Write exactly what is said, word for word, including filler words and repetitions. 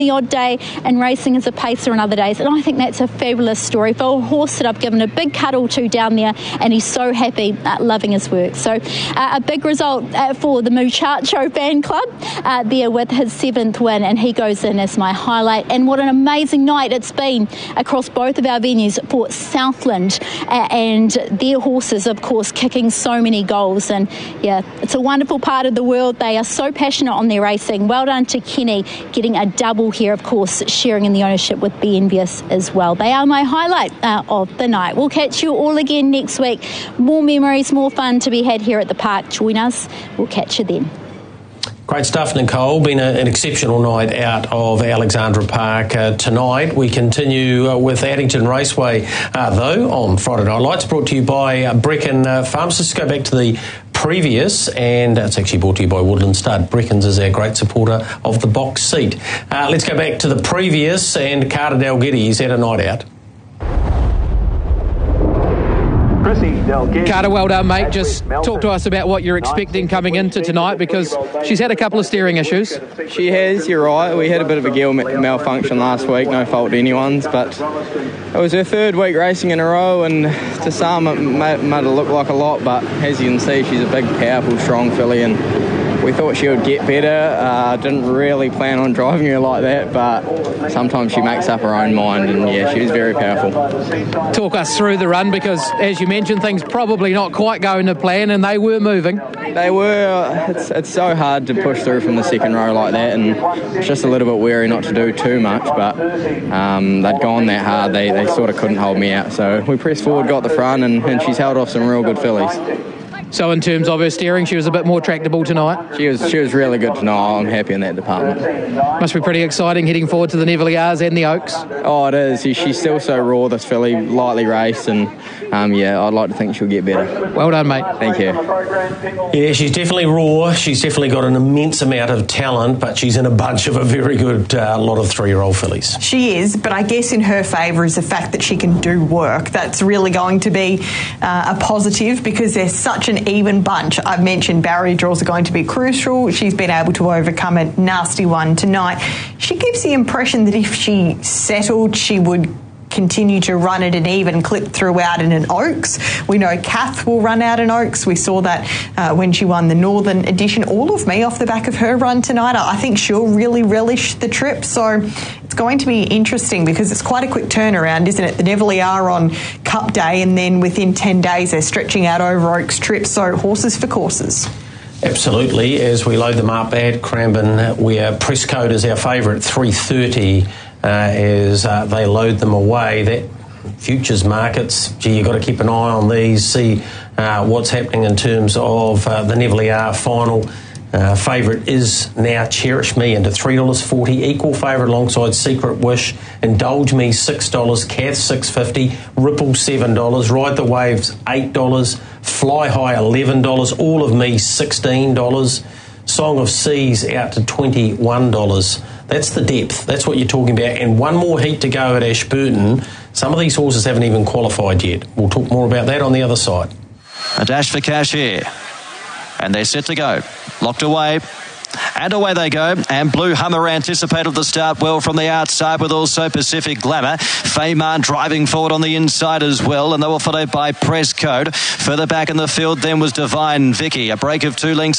the odd day and racing as a pacer on other days, and I think that's a fabulous story for a horse that I've given a big cuddle to down there, and he's so happy, uh, loving his work. So uh, a big result uh, for the Muchacho fan club uh, there with his seventh win, and he goes in as my highlight. And what an amazing night it's been across both of our venues for Southland uh, and their horses, of course, kicking so many goals. And yeah, it's a wonderful part of the world. They are so passionate on their racing. Well done to Kenny getting a double here, of course, sharing in the ownership with Be Envious as well. They are my highlight uh, of the night. We'll catch you all again next week. More memories, more fun to be had here at the park. Join us. We'll catch you then. Great stuff, Nicole. Been a, an exceptional night out of Alexandra Park uh, tonight. We continue uh, with Addington Raceway, uh, though, on Friday Night Lights, brought to you by uh, Brecon uh, Farms. Let's go back to the previous, and it's actually brought to you by Woodland Stud. Brecons is our great supporter of the box seat. Uh, let's go back to the previous, and Carter Dalgety, he's had a night out. Carter, well done, mate. Just talk to us about what you're expecting coming into tonight, because she's had a couple of steering issues. She has, you're right. We had a bit of a gear malfunction last week, no fault to anyone's, but it was her third week racing in a row, and to some it might, might have looked like a lot, but as you can see, she's a big, powerful, strong filly, and we thought she would get better. Uh, didn't really plan on driving her like that, but sometimes she makes up her own mind, and yeah, she was very powerful. Talk us through the run, because as you mentioned, things probably not quite going to plan, and they were moving. They were. It's, it's so hard to push through from the second row like that, and it's just a little bit wary not to do too much, but um, they'd gone that hard, they, they sort of couldn't hold me out. So we pressed forward, got the front, and, and she's held off some real good fillies. So in terms of her steering, she was a bit more tractable tonight? She was she was really good tonight. I'm happy in that department. Must be pretty exciting heading forward to the Nevillears and the Oaks. Oh, it is. She's still so raw, this filly, lightly raced, and um, yeah, I'd like to think she'll get better. Well done, mate. Thank you. Yeah, she's definitely raw. She's definitely got an immense amount of talent, but she's in a bunch of a very good uh, lot of three-year-old fillies. She is, but I guess in her favour is the fact that she can do work. That's really going to be uh, a positive, because there's such an even bunch. I've mentioned barrier draws are going to be crucial. She's been able to overcome a nasty one tonight. She gives the impression that if she settled, she would continue to run at an even clip throughout in an Oaks. We know Kath will run out in Oaks. We saw that uh, when she won the Northern Edition. All of me off the back of her run tonight. I think she'll really relish the trip. So it's going to be interesting, because it's quite a quick turnaround, isn't it? The Neville are on Cup Day, and then within ten days they're stretching out over Oaks trips. So horses for courses. Absolutely. As we load them up at Cranbourne, where press code is our favourite, three thirty. Uh, as uh, they load them away. That futures markets, gee, you've got to keep an eye on these, see uh, what's happening in terms of uh, the Neville final. Uh, favourite is now Cherish Me into three dollars forty. Equal favourite alongside Secret Wish. Indulge Me six dollars. Cath six dollars fifty. Ripple seven dollars. Ride the Waves eight dollars. Fly High eleven dollars. All of Me sixteen dollars. Song of Seas out to twenty-one dollars. That's the depth. That's what you're talking about. And one more heat to go at Ashburton. Some of these horses haven't even qualified yet. We'll talk more about that on the other side. A dash for cash here. And they're set to go. Locked away. And away they go. And Blue Hummer anticipated the start well from the outside, with also Pacific Glamour. Fayman driving forward on the inside as well, and they were followed by Press Code. Further back in the field then was Divine Vicky. A break of two lengths